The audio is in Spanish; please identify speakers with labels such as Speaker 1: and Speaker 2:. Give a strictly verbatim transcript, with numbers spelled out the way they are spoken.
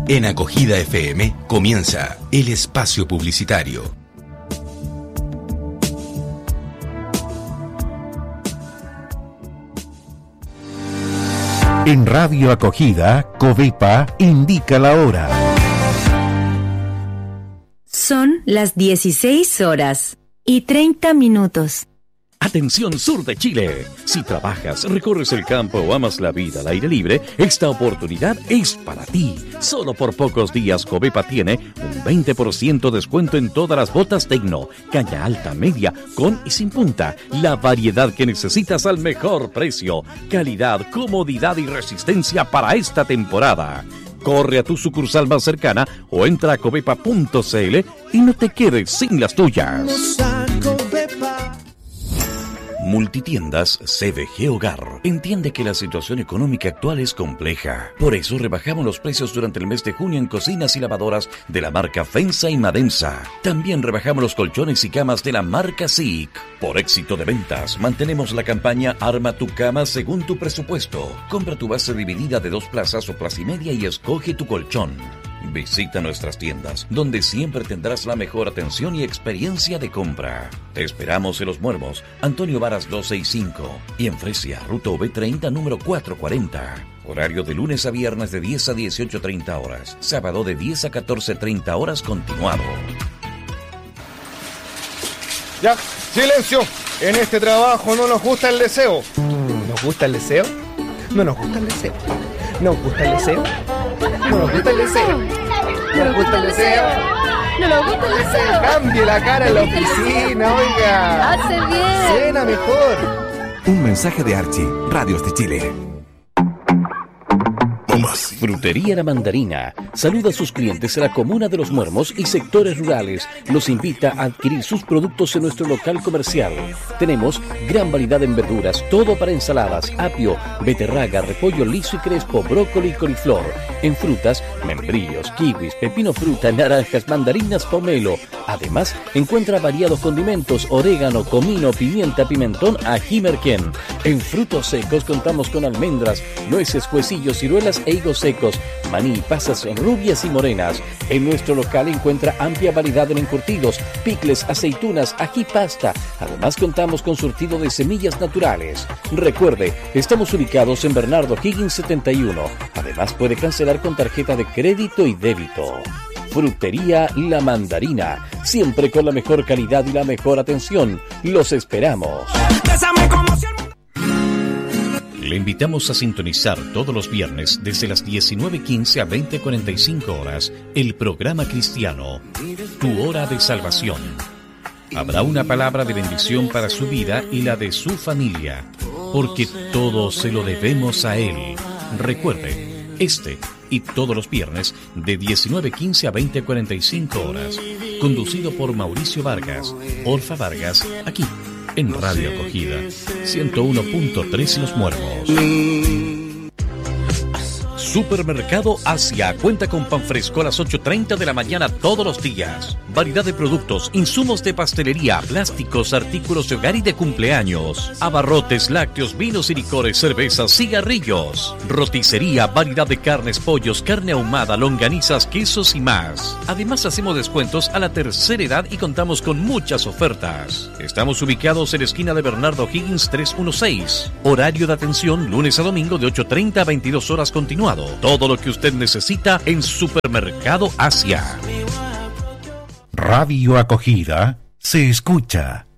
Speaker 1: En Acogida F M comienza el espacio publicitario.
Speaker 2: En Radio Acogida, Covepa indica la hora.
Speaker 3: Son las dieciséis horas y treinta minutos.
Speaker 4: Atención sur de Chile. Si trabajas, recorres el campo o amas la vida al aire libre, esta oportunidad es para ti. Solo por pocos días Covepa tiene un veinte por ciento descuento en todas las botas Tecno, caña alta, media, con y sin punta. La variedad que necesitas al mejor precio. Calidad, comodidad y resistencia para esta temporada. Corre a tu sucursal más cercana o entra a covepa punto c l y no te quedes sin las tuyas. Multitiendas C B G Hogar entiende que la situación económica actual es compleja. Por eso rebajamos los precios durante el mes de junio en cocinas y lavadoras de la marca Fensa y Madensa. También rebajamos los colchones y camas de la marca S I C. Por éxito de ventas, mantenemos la campaña Arma tu cama según tu presupuesto. Compra tu base dividida de dos plazas o plaza y media y escoge tu colchón. Visita nuestras tiendas, donde siempre tendrás la mejor atención y experiencia de compra. Te esperamos en Los Muermos, Antonio Varas doscientos sesenta y cinco y en Fresia, Ruta V treinta, número cuatrocientos cuarenta. Horario de lunes a viernes de diez a dieciocho treinta horas, sábado de diez a catorce treinta horas continuado.
Speaker 5: Ya, silencio. En este trabajo no nos gusta el deseo.
Speaker 6: ¿Nos gusta el deseo? No nos gusta el deseo. ¿Nos gusta el deseo? No nos gusta el deseo. No nos gusta el deseo.
Speaker 7: No nos gusta el deseo.
Speaker 6: Cambie la cara en la oficina, oiga.
Speaker 7: Hace bien.
Speaker 6: Suena mejor.
Speaker 2: Un mensaje de Archie, Radios de Chile.
Speaker 4: Frutería La Mandarina saluda a sus clientes en la comuna de Los Muermos y sectores rurales. Los invita a adquirir sus productos en nuestro local comercial. Tenemos gran variedad en verduras, todo para ensaladas, apio, beterraga, repollo liso y crespo, brócoli y coliflor. En frutas, membrillos, kiwis, pepino fruta, naranjas, mandarinas, pomelo. Además, encuentra variados condimentos, orégano, comino, pimienta, pimentón, ají merquén. En frutos secos contamos con almendras, nueces, huesillos, ciruelas e higos secos, maní, pasas rubias y morenas. En nuestro local encuentra amplia variedad en encurtidos, picles, aceitunas, ají pasta. Además contamos con surtido de semillas naturales. Recuerde, estamos ubicados en Bernardo Higgins setenta y uno. Además puede cancelar con tarjeta de crédito y débito. Frutería La Mandarina, siempre con la mejor calidad y la mejor atención. Los esperamos. Le invitamos a sintonizar todos los viernes desde las diecinueve quince a veinte cuarenta y cinco horas el programa cristiano Tu Hora de Salvación. Habrá una palabra de bendición para su vida y la de su familia, porque todo se lo debemos a Él. Recuerde, este y todos los viernes de diecinueve quince a veinte cuarenta y cinco horas, conducido por Mauricio Vargas, Orfa Vargas, aquí en Radio Acogida, ciento uno punto tres Los Muermos. Supermercado Asia cuenta con pan fresco a las ocho treinta de la mañana todos los días. Variedad de productos, insumos de pastelería, plásticos, artículos de hogar y de cumpleaños. Abarrotes, lácteos, vinos y licores, cervezas, cigarrillos. Roticería, variedad de carnes, pollos, carne ahumada, longanizas, quesos y más. Además hacemos descuentos a la tercera edad y contamos con muchas ofertas. Estamos ubicados en la esquina de Bernardo Higgins trescientos dieciséis. Horario de atención lunes a domingo de ocho treinta a veintidós horas continuado. Todo lo que usted necesita en Supermercado Asia.
Speaker 2: Radio Acogida se escucha